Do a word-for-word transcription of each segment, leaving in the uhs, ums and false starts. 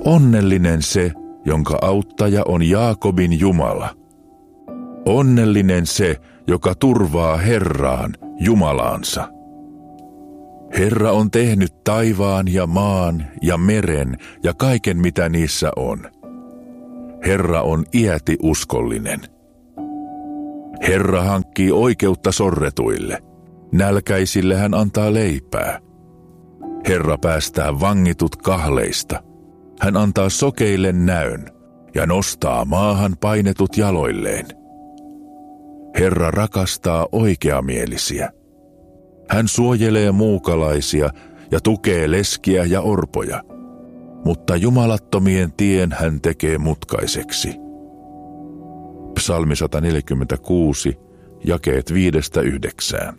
Onnellinen se, jonka auttaja on Jaakobin Jumala. Onnellinen se, joka turvaa Herraan, Jumalaansa. Herra on tehnyt taivaan ja maan ja meren ja kaiken, mitä niissä on. Herra on iäti uskollinen. Herra hankkii oikeutta sorretuille. Nälkäisille hän antaa leipää. Herra päästää vangitut kahleista. Hän antaa sokeille näön ja nostaa maahan painetut jaloilleen. Herra rakastaa oikeamielisiä. Hän suojelee muukalaisia ja tukee leskiä ja orpoja, mutta jumalattomien tien hän tekee mutkaiseksi. Psalmi sata neljäkymmentäkuusi, jakeet viidestä yhdeksään.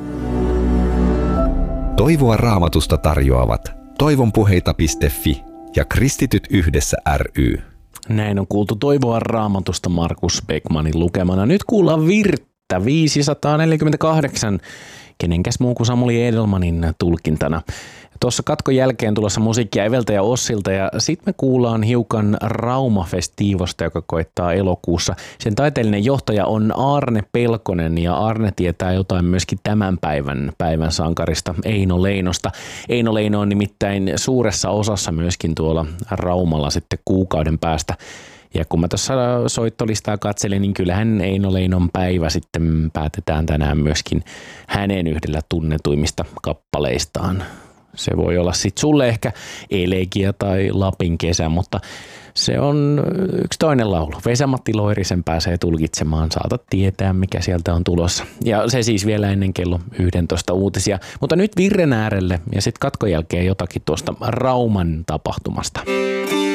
Toivoa Raamatusta tarjoavat toivonpuheita piste fi ja Kristityt yhdessä ry. Näin on kuultu Toivoa Raamatusta Markus Beckmanin lukemana. Nyt kuullaan virttä viisisataaneljäkymmentäkahdeksan, kenenkäs muu kuin Samuli Edelmanin tulkintana. Tuossa katkon jälkeen tulossa musiikkia Eveltä ja Ossilta ja sitten me kuullaan hiukan Rauma-festiivosta, joka koittaa elokuussa. Sen taiteellinen johtaja on Aarne Pelkonen ja Aarne tietää jotain myöskin tämän päivän päivän sankarista Eino Leinosta. Eino Leino on nimittäin suuressa osassa myöskin tuolla Raumalla sitten kuukauden päästä. Ja kun mä tuossa soittolistaa katselin, niin kyllähän Eino Leinon päivä sitten päätetään tänään myöskin hänen yhdellä tunnetuimmista kappaleistaan. Se voi olla sitten sulle ehkä Elegia tai Lapin kesä, mutta se on yksi toinen laulu. Vesa-Matti Loirisen pääsee tulkitsemaan, saatat tietää mikä sieltä on tulossa. Ja se siis vielä ennen kello yksitoista uutisia. Mutta nyt virren äärelle ja sitten katkon jälkeen jotakin tuosta Rauman tapahtumasta.